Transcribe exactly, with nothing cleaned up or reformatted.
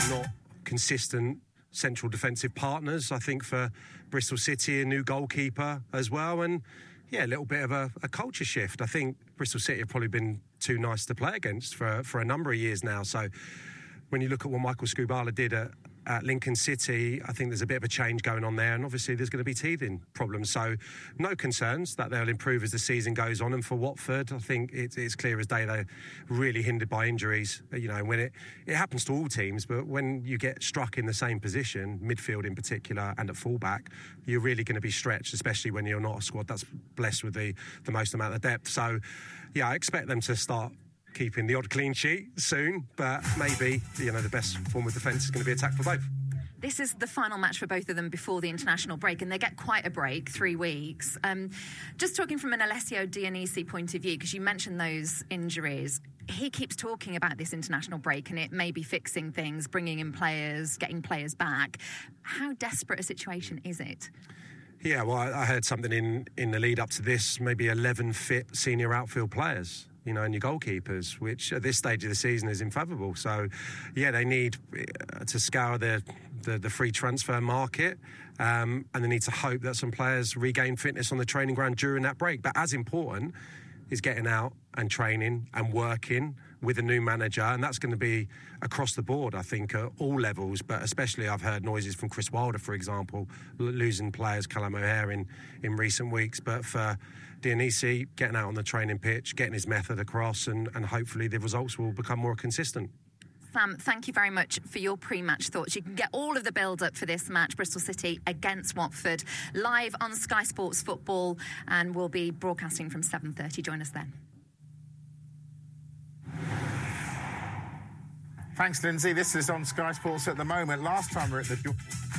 not consistent central defensive partners. I think for Bristol City, a new goalkeeper as well, and yeah, a little bit of a, a culture shift. I think Bristol City have probably been too nice to play against for for a number of years now. So when you look at what Michael Skubala did at, at Lincoln City, I think there's a bit of a change going on there, and obviously there's going to be teething problems. So no concerns that they'll improve as the season goes on. And for Watford, I think it's, it's clear as day they're really hindered by injuries. You know, when it, it happens to all teams, but when you get struck in the same position, midfield in particular, and at fullback, you're really going to be stretched, especially when you're not a squad that's blessed with the, the most amount of depth. So, yeah, I expect them to start keeping the odd clean sheet soon, but maybe, you know, the best form of defence is going to be attack for both. This is the final match for both of them before the international break, and they get quite a break, three weeks. Um, just talking from an Alessio Dionisi point of view, because you mentioned those injuries, he keeps talking about this international break and it may be fixing things, bringing in players, getting players back. How desperate a situation is it? Yeah, well, I heard something in, in the lead up to this, maybe eleven fit senior outfield players, you know, and your goalkeepers, which at this stage of the season is unfavourable. So, yeah, they need to scour the, the, the free transfer market, um, and they need to hope that some players regain fitness on the training ground during that break. But as important is getting out and training and working with a new manager, and that's going to be across the board, I think, at all levels, but especially I've heard noises from Chris Wilder, for example, losing players, Callum O'Hare in, in recent weeks. But for Dionisi, getting out on the training pitch, getting his method across, and, and hopefully the results will become more consistent. Sam, thank you very much for your pre-match thoughts. You can get all of the build-up for this match, Bristol City against Watford, live on Sky Sports Football, and we'll be broadcasting from seven thirty. Join us then. Thanks, Lindsay. This is on Sky Sports at the moment. Last time we were at the...